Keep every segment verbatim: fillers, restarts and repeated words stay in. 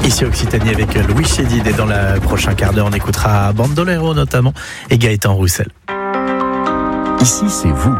Ici Occitanie avec Louis Chédid, et dans le prochain quart d'heure, on écoutera Bandolero notamment et Gaëtan Roussel. Ici, c'est vous.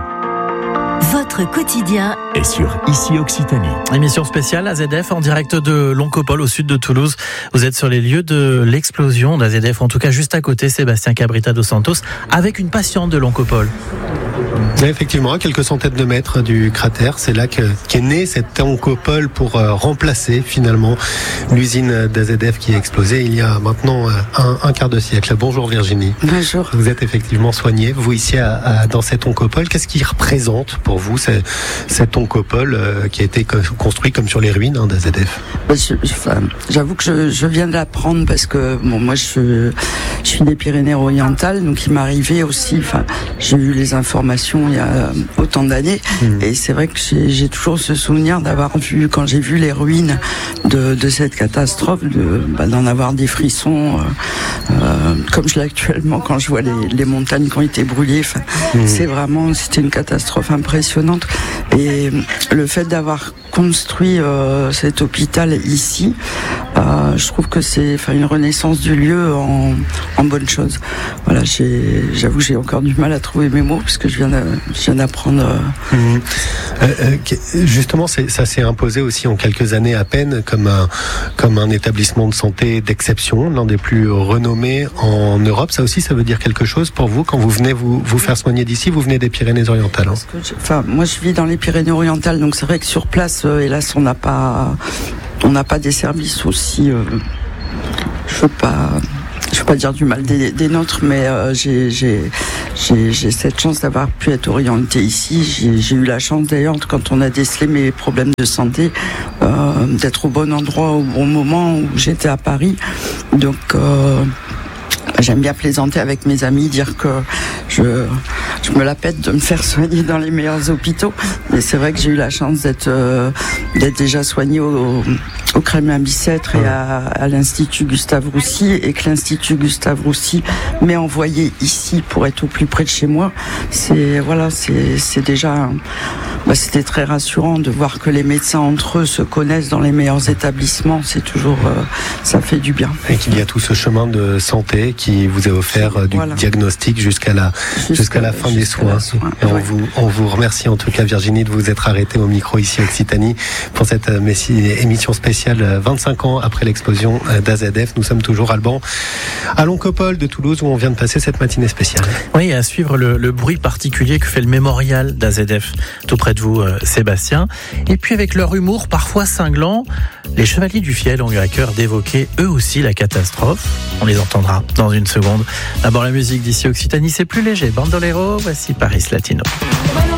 Votre quotidien Et sur Ici Occitanie. Émission spéciale A Z F en direct de l'Oncopole au sud de Toulouse. Vous êtes sur les lieux de l'explosion d'A Z F, en tout cas juste à côté, Sébastien Cabrita dos Santos, avec une patiente de l'Oncopole. Effectivement, à quelques centaines de mètres du cratère, c'est là que, qu'est née cette Oncopole pour euh, remplacer finalement l'usine d'A Z F qui a explosé il y a maintenant euh, un, un quart de siècle. Bonjour Virginie. Bonjour. Vous êtes effectivement soignée, vous ici à, à, dans cette Oncopole. Qu'est-ce qui représente pour vous cette, cette Oncopole euh, qui a été construite comme sur les ruines hein, d'A Z F? Bah, je, je, enfin, j'avoue que je, je viens de l'apprendre parce que bon, moi je, je suis des Pyrénées-Orientales, donc il m'arrivait aussi, enfin, j'ai eu les informations il y a autant d'années, mmh. et c'est vrai que j'ai, j'ai toujours ce souvenir d'avoir vu, quand j'ai vu les ruines de, de cette catastrophe, de, bah, d'en avoir des frissons, euh, euh, comme je l'ai actuellement quand je vois les, les montagnes qui ont été brûlées. Enfin, mmh. c'est vraiment, c'était une catastrophe impressionnante, et le fait d'avoir construit euh, cet hôpital ici, euh, je trouve que c'est enfin une renaissance du lieu en, en bonne chose. Voilà, j'ai, j'avoue que j'ai encore du mal à trouver mes mots parce que je viens, de, je viens d'apprendre. Euh... Mmh. Euh, euh, justement, c'est, ça s'est imposé aussi en quelques années à peine comme un, comme un établissement de santé d'exception, l'un des plus renommés en Europe. Ça aussi, ça veut dire quelque chose pour vous quand vous venez vous, vous faire soigner d'ici. Vous venez des Pyrénées-Orientales. Hein. Enfin, moi, je vis dans les Pyrénées-Orientales, donc c'est vrai que sur place, Euh, hélas, on n'a pas, on n'a pas des services aussi. Euh, je veux pas, je veux pas dire du mal des, des nôtres, mais euh, j'ai, j'ai, j'ai, j'ai cette chance d'avoir pu être orientée ici. J'ai, j'ai eu la chance d'ailleurs, quand on a décelé mes problèmes de santé, euh, d'être au bon endroit au bon moment où j'étais à Paris. Donc euh, j'aime bien plaisanter avec mes amis, dire que je, je me la pète de me faire soigner dans les meilleurs hôpitaux. Mais c'est vrai que j'ai eu la chance d'être, euh, d'être déjà soignée au, au Kremlin-Bicêtre et à, à l'Institut Gustave Roussy, et que l'Institut Gustave Roussy m'ait envoyé ici pour être au plus près de chez moi. C'est, voilà, c'est, c'est déjà, bah, c'était très rassurant de voir que les médecins entre eux se connaissent dans les meilleurs établissements. C'est toujours, euh, ça fait du bien. Et qu'il y a tout ce chemin de santé qui vous est offert euh, du voilà. diagnostic jusqu'à la, jusqu'à, jusqu'à la fin des soins. soins. Et ouais. on vous, on vous remercie en tout cas, Virginie, de vous être arrêtée au micro ici Occitanie pour cette euh, émission spéciale vingt-cinq ans après l'explosion d'A Z F. Nous sommes toujours à Alban, à l'Oncopole de Toulouse, où on vient de passer cette matinée spéciale. Oui, à suivre le, le bruit particulier que fait le mémorial d'A Z F, tout près de vous, euh, Sébastien. Et puis avec leur humour parfois cinglant, les Chevaliers du Fiel ont eu à cœur d'évoquer eux aussi la catastrophe. On les entendra dans une seconde. D'abord la musique d'ici Occitanie, c'est plus léger. Bandolero, voici Paris Latino.